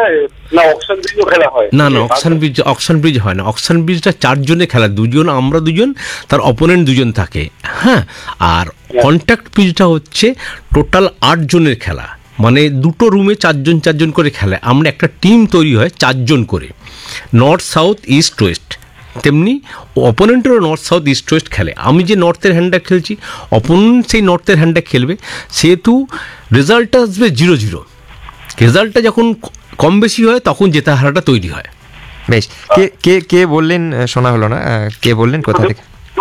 হয় না অকশন ব্রিজও খেলা হয়? না না, অকশন ব্রিজ হয় না। অকশন ব্রিজটা 4 জনে খেলা, 2 জন আমরা 2 জন, তার অপোনেন্ট 2 জন থাকে, হ্যাঁ। আর কন্ট্যাক্ট ব্রিজটা হচ্ছে টোটাল 8 জনের খেলা, মানে দুটো রুমে 4 জন করে খেলে। আমরা একটা টিম তৈরি হয় 4 জন করে, নর্থ সাউথ ইস্ট ওয়েস্ট। তেমনি অপোনেন্টেরও নর্থ সাউথ ইস্ট ওয়েস্ট খেলে। আমি যে নর্থের হ্যান্ডটা খেলছি, অপোনেন্ট সেই নর্থের হ্যান্ডটা খেলবে, সেহেতু রেজাল্টটা আসবে 0-0। রেজাল্টটা যখন কম বেশি হয় তখন জেতা হারাটা তৈরি হয়। বেশ, কে কে বললেন শোনা হলো না, কে বললেন, কোথা থেকে?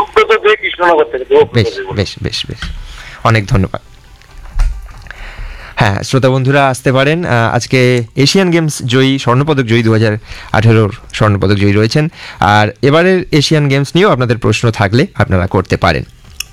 বেশ বেশ বেশ বেশ, অনেক ধন্যবাদ। হ্যাঁ, শ্রোতা বন্ধুরা আসতে পারেন। আজকে এশিয়ান গেমস জয়ী, স্বর্ণপদক জয়ী, 2018 স্বর্ণপদক জয়ী রয়েছেন। আর এবারের এশিয়ান গেমস নিয়েও আপনাদের প্রশ্ন থাকলে আপনারা করতে পারেন।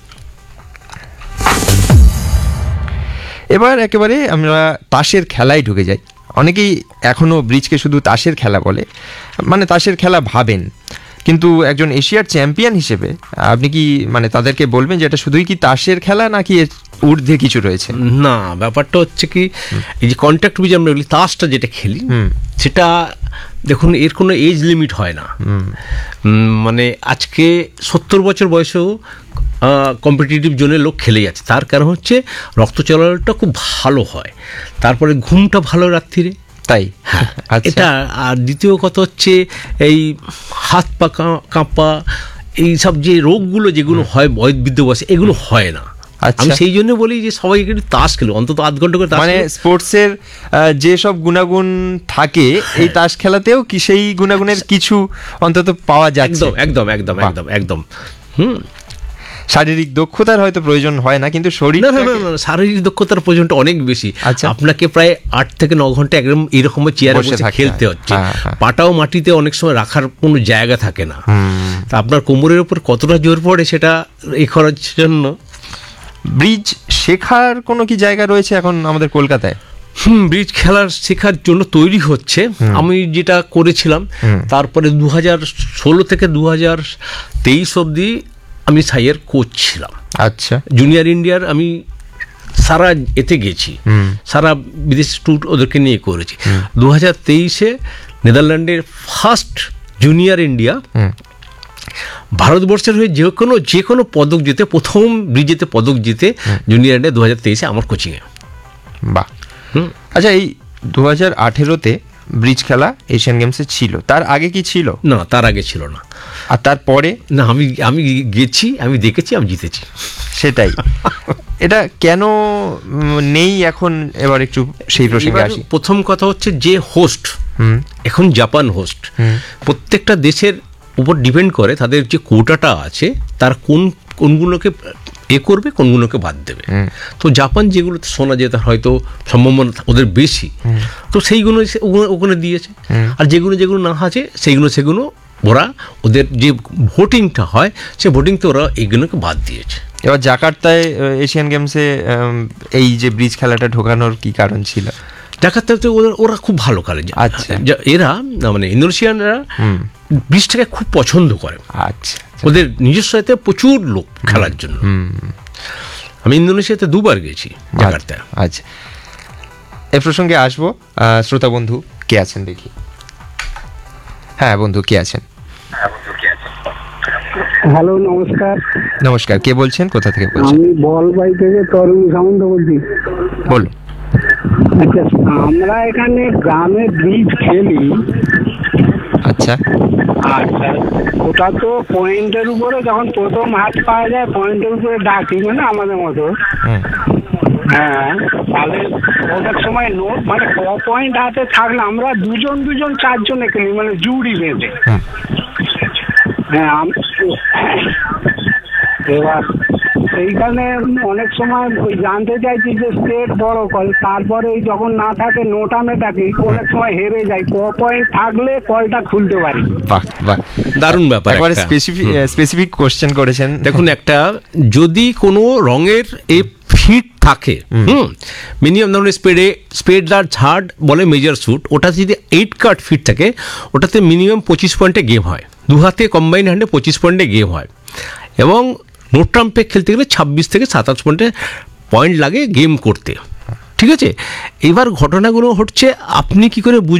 এবার একেবারে আমরা তাসের খেলায় ঢুকে যাই। অনেকেই এখনও ব্রিজকে শুধু তাসের খেলা বলে, মানে তাসের খেলা ভাবেন, কিন্তু একজন এশিয়ার চ্যাম্পিয়ন হিসেবে আপনি কি মানে তাদেরকে বলবেন যে এটা শুধুই কি তাসের খেলা, নাকি এর ঊর্ধ্বে কিছু রয়েছে? না, ব্যাপারটা হচ্ছে কি, এই যে কন্ট্যাক্ট ব্রিজ আমরা বলি, তাসটা যেটা খেলি, সেটা দেখুন এর কোনো এজ লিমিট হয় না। মানে আজকে 70 বছর বয়সেও কম্পিটিটিভ জোনে লোক খেলে যাচ্ছে। তার কারণ হচ্ছে রক্ত চলাচলটা খুব ভালো হয়, তারপরে ঘুমটা ভালো রাত্রিরে, তাই হ্যাঁ এটা। আর দ্বিতীয় কথা হচ্ছে এই হাত পা কাঁপা, এই সব যে রোগগুলো যেগুলো হয় বয়ঃবৃদ্ধ বয়সে, এগুলো হয় না। আমি সেই জন্য বলি যে সবাই একটু তাস খেলো, অন্তত 8 ঘন্টা করে। মানে স্পোর্টসের যে সব গুণাগুণ থাকে এই তাস খেলাতেও কি সেই গুণাগুণের কিছু অন্তত পাওয়া যাচ্ছে? একদম একদম একদম একদম। শারীরিক দক্ষতার হয়তো প্রয়োজন হয় না, কিন্তু শরীর, শারীরিক দক্ষতার প্রয়োজনটা অনেক বেশি। আপনাকে প্রায় 8 থেকে 9 ঘন্টা একদম এরকম চেয়ারে বসে খেলতে হচ্ছে। পাটাও মাটিতে অনেক সময় রাখার কোনো জায়গা থাকে না। তা আপনার কোমরের উপর কতটা জোর পড়ে সেটা এই করার জন্য। ব্রিজ শেখার কোনো কি জায়গা রয়েছে এখন আমাদের কলকাতায়? ব্রিজ খেলার শেখার জন্য তৈরি হচ্ছে। আমি যেটা করেছিলাম, তারপরে 2016 থেকে 2023 অবধি আমি সাইয়ের কোচ ছিলাম। আচ্ছা, জুনিয়র ইন্ডিয়ার আমি সারা এতে গেছি, সারা বিদেশি ট্যুর ওদেরকে নিয়ে করেছি। 2023-এ নেদারল্যান্ডের ফার্স্ট জুনিয়র ইন্ডিয়া ভারতবর্ষের হয়ে যে কোনো পদক জিতে, প্রথম ব্রিজেতে পদক জিতে জুনিয়র ইন্ডিয়া 2023-এ আমার কোচিংয়ে। বাহ। আচ্ছা, এই 2018-তে ব্রিজ খেলা এশিয়ান গেমসে ছিল, তার আগে কি ছিল? না, তার আগে ছিল না। আর তারপরে? না, আমি গেছি, আমি দেখেছি, আমি জিতেছি। সেটাই। এটা কেন নেই এখন? এবার একটু সেই প্রসঙ্গে আসি। প্রথম কথা হচ্ছে যে হোস্ট, এখন জাপান হোস্ট, প্রত্যেকটা দেশের উপর ডিপেন্ড করে তাদের যে কোটাটা আছে, তার কোনগুলোকে করবে, কোনগুলোকে বাদ দেবে। তো জাপান যেগুলোতে শোনা যায় তার হয়তো সম্ভাবনা ওদের বেশি, তো সেইগুলো ওখানে দিয়েছে। আর যেগুলো না আছে সেগুলো ওরা, ওদের যে ভোটিংটা হয় সে ভোটিংতে ওরা এইগুলোকে বাদ দিয়েছে। এবার জাকার্তায় এশিয়ান গেমসে এই যে ব্রিজ খেলাটা ঢোকানোর কি কারণ ছিল? জাকার্তাতে ওরা খুব ভালো খেলে। আচ্ছা, এরা মানে ইন্দোনেশিয়ানরা ব্রিজটাকে খুব পছন্দ করে। আচ্ছা, ওদের নিজস্ব সাথে প্রচুর লোক খেলার জন্য। আমি ইন্দোনেশিয়াতে 2 বার গেছি, জাকার্তায়। আচ্ছা, এ প্রসঙ্গে আসবো। শ্রোতা বন্ধু কে আছেন দেখি। হ্যাঁ বন্ধু, কে আছেন? হ্যালো, নমস্কার। নমস্কার, কে বলছেন, কোথা থেকে বলছেন? আমি বলবাই থেকে তরুণ সামন্ত বলছি। বলুন। আচ্ছা, আমরা এখানে গ্রামে ব্রিজ খেলি। আচ্ছা আচ্ছা, ওটা তো পয়েন্টের উপরে, যখন প্রথম হাত পাওয়া যায় পয়েন্টের উপরে ডাকি, মানে আমাদের মতো। হ্যাঁ, তাহলে ওটার সময় নোট মানে পয়েন্ট হাতে থাকলে আমরা 2 4 জনে খেলি, মানে জুড়ি বেঁধে। হ্যাঁ, এবার সেইখানে অনেক সময় ওই জানতে চাইছি যে স্টেট বড় কল, তারপরে যখন না থাকে নোটা মেটাকে অনেক সময় হেরে যায়, পয়েন্ট থাকলে কলটা খুলতে পারি। বাহ বাহ, দারুণ ব্যাপার। একবারে স্পেসিফিক কোশ্চেন করেছেন। দেখুন, একটা যদি কোনো রঙের এই ফিট থাকে, মিনিমাম ধরুন স্পেডলার ঝাড় বলে মেজার স্যুট, ওটা যদি 8 কাট ফিট থাকে, ওটাতে মিনিমাম 25 পয়েন্টে গেম হয়। 2 হাতে কম্বাইন হ্যান্ডে 25 পয়েন্টে গেম হয়। এবং নো ট্রাম্পে খেলতে গেলে 26 থেকে 27 পয়েন্ট লাগে গেম করতে। ঠিক আছে, এবার ঘটনাগুলো হচ্ছে আপনি কি করে